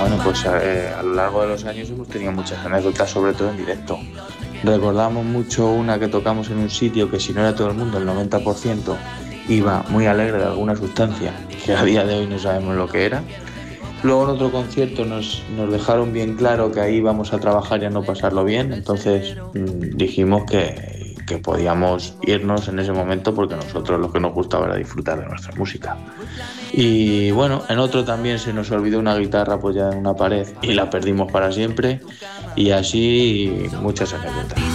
Bueno, pues a lo largo de los años hemos tenido muchas anécdotas, sobre todo en directo. Recordamos mucho una que tocamos en un sitio que si no era todo el mundo, el 90% iba muy alegre de alguna sustancia, que a día de hoy no sabemos lo que era. Luego en otro concierto nos dejaron bien claro que ahí íbamos a trabajar y a no pasarlo bien, entonces dijimos que podíamos irnos en ese momento porque a nosotros lo que nos gustaba era disfrutar de nuestra música. Y bueno, en otro también se nos olvidó una guitarra apoyada en una pared y la perdimos para siempre y así muchas anécdotas.